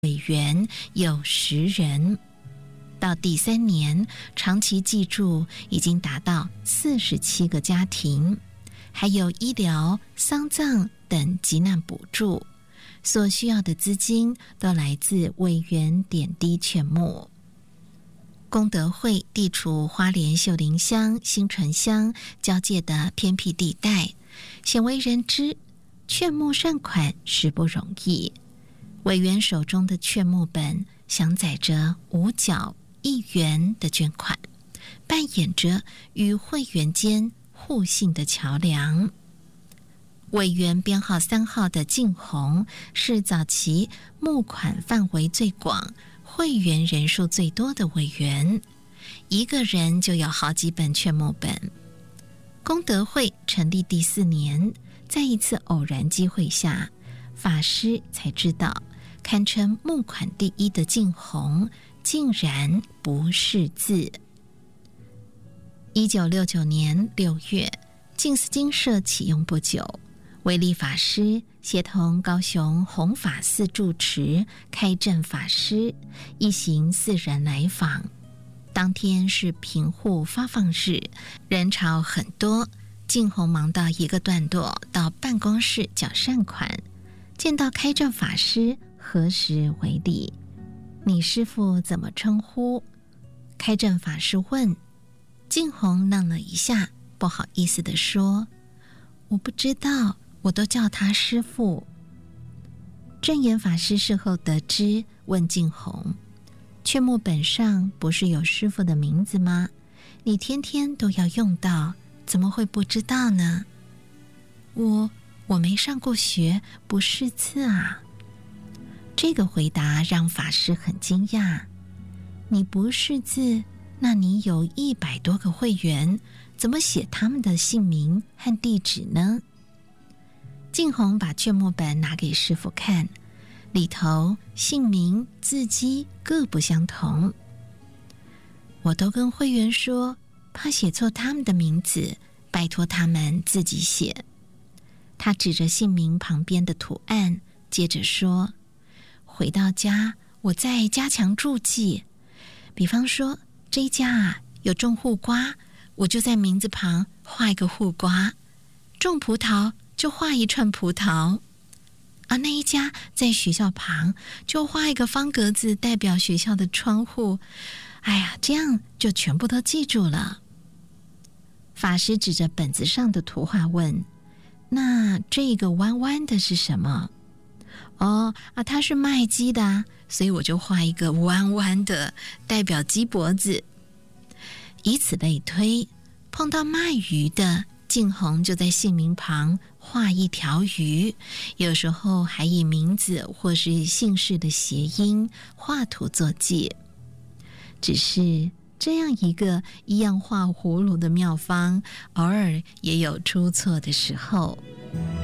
委员有10人，到第3年，长期寄住已经达到47个家庭，还有医疗、丧葬等急难补助，所需要的资金都来自委员点滴劝募。功德会地处花莲秀林乡、新城乡交界的偏僻地带，鲜为人知，劝募善款实不容易。委员手中的劝募本详载着5角1元的捐款，扮演着与会员间互信的桥梁。委员编号3号的静红是早期募款范围最广、会员人数最多的委员，一个人就有好几本劝募本。功德会成立第4年，在一次偶然机会下，法师才知道堪称募款第一的静红竟然不识字。1969年6月，静思精舍启用不久，威利法师协同高雄弘法寺住持开正法师一行4人来访。当天是贫户发放日，人潮很多，静红忙到一个段落，到办公室缴善款，见到开正法师，何时为礼？你师父怎么称呼？开正法师问。静红愣了一下，不好意思地说：“我不知道，我都叫他师父。”正言法师事后得知，问静红：“劝募本上不是有师父的名字吗？你天天都要用到，怎么会不知道呢？”我没上过学，不识字啊。这个回答让法师很惊讶。你不识字，那你有100多个会员，怎么写他们的姓名和地址呢？静红把劝募本拿给师父看，里头姓名、字迹各不相同。我都跟会员说，怕写错他们的名字，拜托他们自己写。他指着姓名旁边的图案，接着说：“回到家，我再加强注记。比方说，这一家有种护瓜，我就在名字旁画一个护瓜；种葡萄就画一串葡萄。那一家在学校旁，就画一个方格子，代表学校的窗户。这样就全部都记住了。”法师指着本子上的图画问：“那这个弯弯的是什么？”“它是卖鸡的所以我就画一个弯弯的，代表鸡脖子。”以此类推，碰到卖鱼的，静红就在姓名旁画一条鱼，有时候还以名字或是姓氏的谐音画图作记。只是这样一个一样画葫芦的妙方，偶尔也有出错的时候。